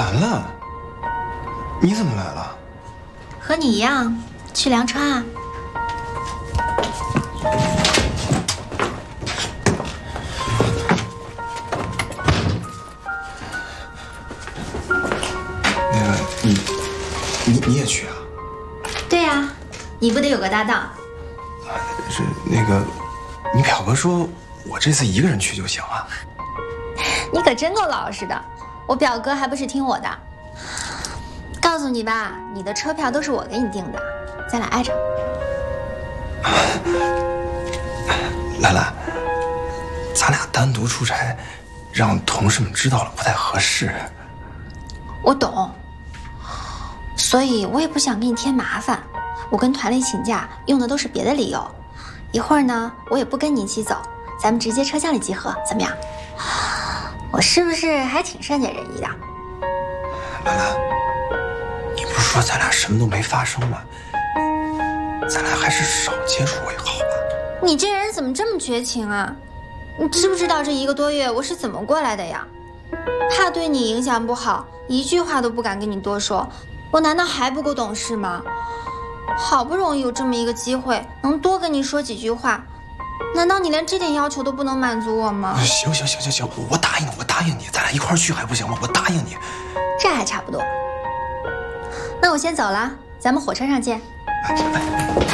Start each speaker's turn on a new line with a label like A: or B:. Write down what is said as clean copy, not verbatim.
A: 兰兰，你怎么来了？
B: 和你一样，去凉川啊。
A: 那个，你也去啊？
B: 对呀，你不得有个搭档？
A: 是那个，你表哥说我这次一个人去就行啊。
B: 你可真够老实的，我表哥还不是听我的。告诉你吧，你的车票都是我给你订的，咱俩挨着。
A: 兰兰，咱俩单独出差，让同事们知道了不太合适。
B: 我懂，所以我也不想给你添麻烦。我跟团里请假用的都是别的理由。一会儿呢，我也不跟你一起走，咱们直接车厢里集合，怎么样？我是不是还挺善解人意的？
A: 兰兰，你不是说咱俩什么都没发生吗？咱俩还是少接触为好吧。
B: 你这人怎么这么绝情啊？你知不知道这1个多月我是怎么过来的呀？怕对你影响不好，一句话都不敢跟你多说。我难道还不够懂事吗？好不容易有这么一个机会，能多跟你说几句话，难道你连这点要求都不能满足我吗？
A: 行，我答应你，咱俩一块儿去还不行吗？我答应你。
B: 这还差不多。那我先走了，咱们火车上见。
A: 哎。